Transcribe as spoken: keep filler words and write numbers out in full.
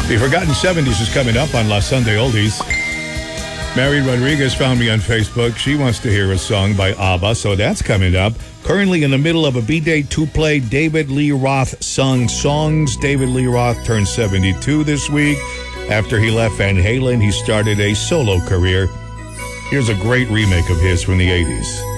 The Forgotten seventies is coming up on La Sunday Oldies. Mary Rodriguez found me on Facebook. She wants to hear a song by ABBA, so that's coming up. Currently in the middle of a B-Day two-play, David Lee Roth sung songs. David Lee Roth turned seventy-two this week. After he left Van Halen, he started a solo career. Here's a great remake of his from the eighties.